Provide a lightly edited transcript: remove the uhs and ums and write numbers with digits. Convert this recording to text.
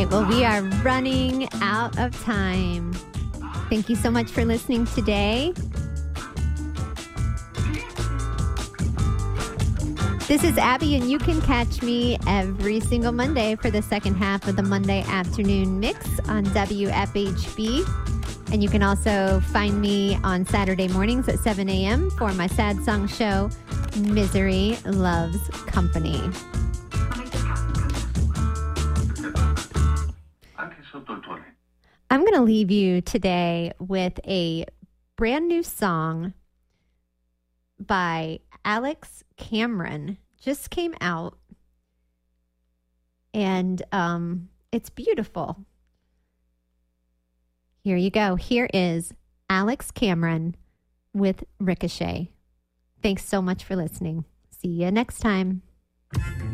Well, we are running out of time. Thank you so much for listening today. This is Abby, and you can catch me every single Monday for the second half of the Monday afternoon mix on WFHB. And you can also find me on Saturday mornings at 7 a.m. for my sad song show, Misery Loves Company. I'm going to leave you today with a brand new song by Alex Cameron. Just came out, and it's beautiful. Here you go. Here is Alex Cameron with Ricochet. Thanks so much for listening. See you next time.